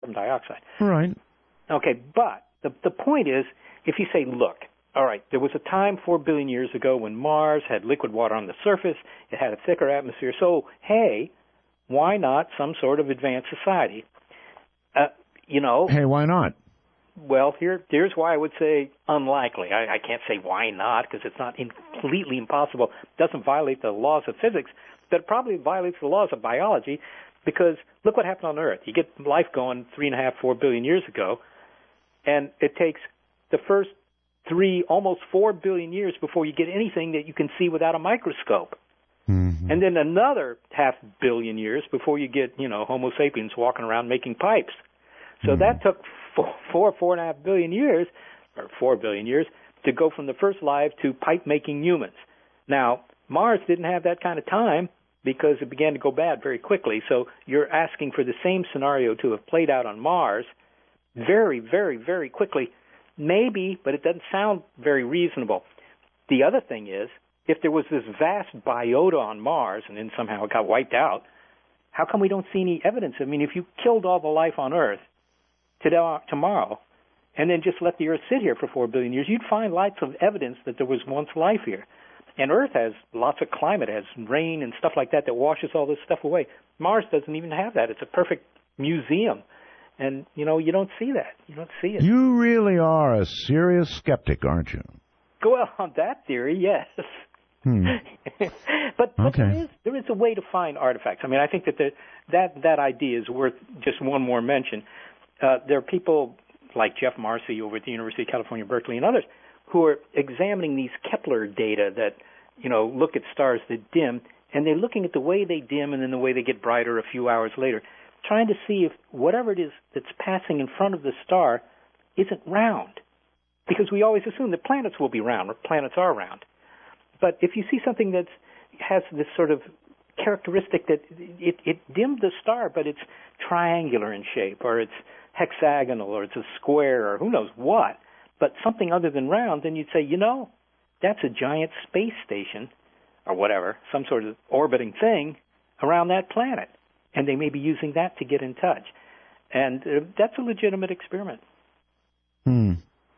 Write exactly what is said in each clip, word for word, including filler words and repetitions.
carbon dioxide. Right. Okay, but the the point is, if you say, look, all right, there was a time four billion years ago when Mars had liquid water on the surface, it had a thicker atmosphere, so, hey, why not some sort of advanced society? Uh, you know. Hey, why not? Well, here, here's why I would say unlikely. I, I can't say why not, because it's not in, completely impossible. It doesn't violate the laws of physics, but it probably violates the laws of biology, because look what happened on Earth. You get life going three and a half, four billion years ago, and it takes the first three, almost four billion years before you get anything that you can see without a microscope. Mm-hmm. And then another half billion years before you get, you know, Homo sapiens walking around making pipes. So mm-hmm. that took four, four, four and a half billion years, or four billion years, to go from the first life to pipe-making humans. Now, Mars didn't have that kind of time because it began to go bad very quickly. So you're asking for the same scenario to have played out on Mars very, very, very quickly. Maybe, but it doesn't sound very reasonable. The other thing is, if there was this vast biota on Mars and then somehow it got wiped out, how come we don't see any evidence? I mean, if you killed all the life on Earth today, tomorrow and then just let the Earth sit here for four billion years, you'd find lots of evidence that there was once life here. And Earth has lots of climate, it has rain and stuff like that that washes all this stuff away. Mars doesn't even have that. It's a perfect museum. And, you know, you don't see that. You don't see it. You really are a serious skeptic, aren't you? Well, on that theory, yes. Hmm. but but okay. there, is, there is a way to find artifacts. I mean, I think that the, that, that idea is worth just one more mention. Uh, there are people like Jeff Marcy over at the University of California, Berkeley, and others who are examining these Kepler data that, you know, look at stars that dim, and they're looking at the way they dim and then the way they get brighter a few hours later, trying to see if whatever it is that's passing in front of the star isn't round. Because we always assume that planets will be round, or planets are round. But if you see something that has this sort of characteristic that it, it dimmed the star, but it's triangular in shape, or it's hexagonal, or it's a square, or who knows what, but something other than round, then you'd say, you know, that's a giant space station, or whatever, some sort of orbiting thing around that planet. And they may be using that to get in touch. And uh, that's a legitimate experiment. Hmm.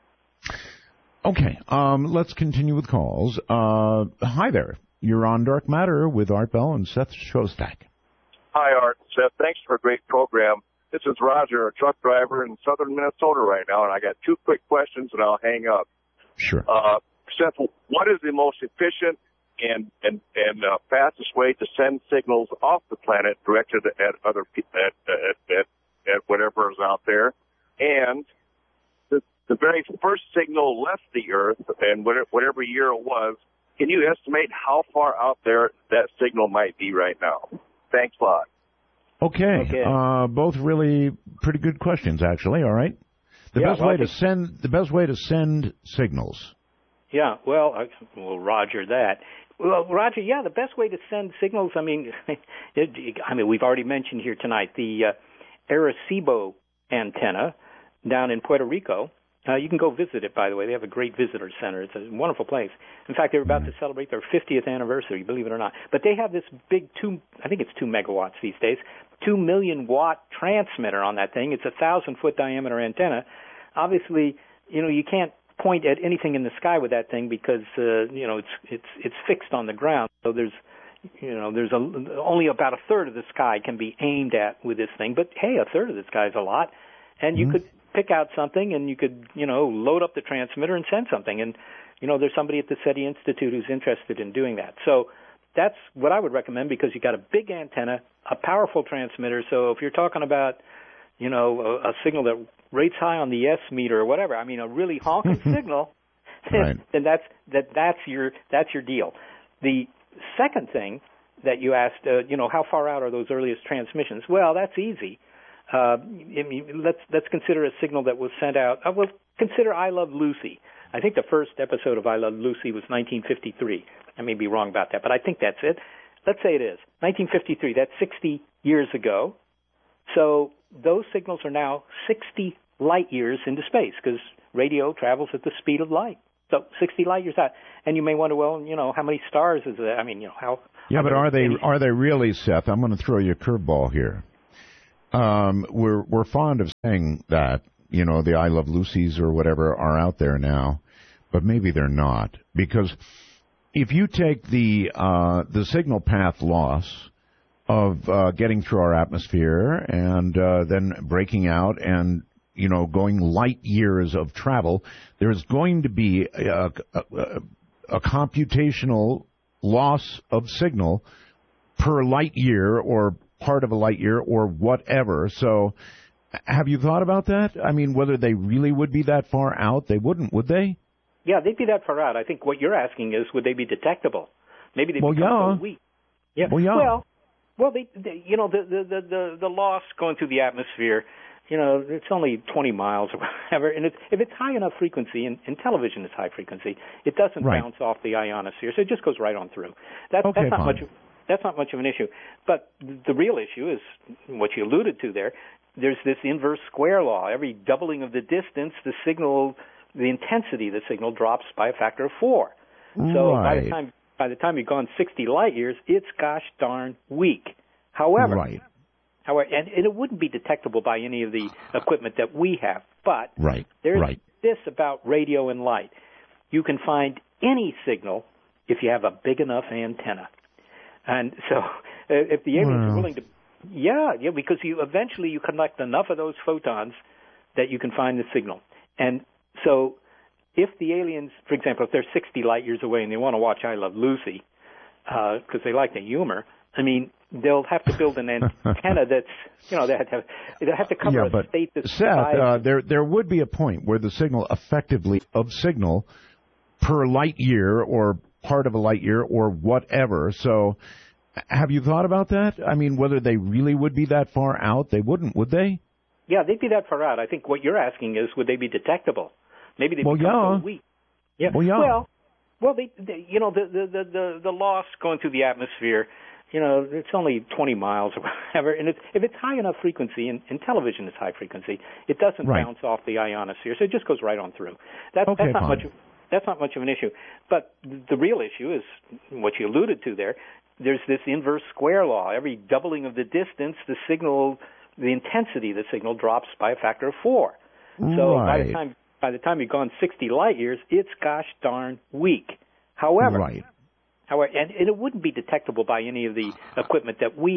Okay, um, let's continue with calls. Uh, hi there. You're on Dark Matter with Art Bell and Seth Shostak. Hi, Art and Seth. Thanks for a great program. This is Roger, a truck driver in southern Minnesota right now, and I got two quick questions, and I'll hang up. Sure. Uh, Seth, what is the most efficient and and and uh, fastest way to send signals off the planet directed at other people, at, at at at whatever is out there? And the the very first signal left the Earth, and whatever year it was, can you estimate how far out there that signal might be right now? Thanks a lot. Okay. okay. Uh, both really pretty good questions, actually. All right. The yeah, best well, way to send the best way to send signals. Yeah. Well, I, well, Roger that. Well, Roger, yeah, the best way to send signals, I mean, it, I mean, we've already mentioned here tonight the uh, Arecibo antenna down in Puerto Rico. Uh, you can go visit it, by the way. They have a great visitor center. It's a wonderful place. In fact, they're about to celebrate their fiftieth anniversary, believe it or not. But they have this big two, I think it's two megawatts these days, two million watt transmitter on that thing. It's a thousand foot diameter antenna. Obviously, you know, you can't point at anything in the sky with that thing because uh, you know it's it's it's fixed on the ground. So there's you know there's a, only about a third of the sky can be aimed at with this thing. But hey, a third of the sky is a lot, and you mm-hmm. could pick out something and you could you know load up the transmitter and send something. And you know there's somebody at the SETI Institute who's interested in doing that. So that's what I would recommend because you got a big antenna, a powerful transmitter. So if you're talking about you know a, a signal that rates high on the S meter or whatever, I mean a really honking signal, right. then that's that that's your that's your deal. The second thing that you asked, uh, you know, how far out are those earliest transmissions? Well, that's easy. Uh, I mean, let's let's consider a signal that was sent out. Uh, well, consider I Love Lucy. I think the first episode of I Love Lucy was nineteen fifty-three. I may be wrong about that, but I think that's it. Let's say it is nineteen fifty-three. That's sixty years ago. So those signals are now sixty light years into space because radio travels at the speed of light. So sixty light years out. And you may wonder, well, you know, how many stars is that? I mean, you know, how... Yeah, are but are they any... are they really, Seth? I'm going to throw you a curveball here. Um, we're we're fond of saying that, you know, the I Love Lucys or whatever are out there now, but maybe they're not, because if you take the uh, the signal path loss of uh, getting through our atmosphere and uh, then breaking out and, you know, going light years of travel, there's going to be a, a, a computational loss of signal per light year or part of a light year or whatever. So have you thought about that? I mean, whether they really would be that far out? They wouldn't, would they? Yeah, they'd be that far out. I think what you're asking is, would they be detectable? Maybe they'd well, become yeah. so weak. Yeah. Well, yeah. Well, well they, they, you know, the, the, the, the, the loss going through the atmosphere, you know, it's only twenty miles or whatever. And it's, if it's high enough frequency, and, and television is high frequency, it doesn't right. bounce off the ionosphere, so it just goes right on through. That, okay, that's not fine. much. That's not much of an issue. But the real issue is what you alluded to there. There's this inverse square law. Every doubling of the distance, the signal, the intensity of the signal drops by a factor of four. So right. by the time by the time you've gone sixty light years, it's gosh darn weak. However, right. however, and, and it wouldn't be detectable by any of the equipment that we have. But right. there's right. this about radio and light. You can find any signal if you have a big enough antenna. And so, uh, if the aliens wow. are willing to, yeah, yeah, because you eventually you collect enough of those photons that you can find the signal. And so, if the aliens, for example, if they're sixty light years away and they want to watch I Love Lucy because uh, they like the humor, I mean, they'll have to build an antenna that's, you know, they have to they have to cover yeah, a but state that's Seth, uh, there there would be a point where the signal effectively of signal per light year or part of a light year or whatever. So have you thought about that? I mean, whether they really would be that far out? They wouldn't, would they? Yeah, they'd be that far out. I think what you're asking is, would they be detectable? Maybe they well, become yeah. so weak. Yeah. Well, yeah. Well, well, they, they you know, the, the, the, the, the loss going through the atmosphere, you know, it's only twenty miles or whatever. And it's, if it's high enough frequency, and, and television is high frequency, it doesn't right. bounce off the ionosphere, so it just goes right on through. That, okay, that's not fine. much. That's not much of an issue. But the real issue is what you alluded to there. There's this inverse square law. Every doubling of the distance, the signal, the intensity of the signal drops by a factor of four. So right. by the time by the time you've gone sixty light years, it's gosh darn weak. However, right. however, and, and it wouldn't be detectable by any of the equipment that we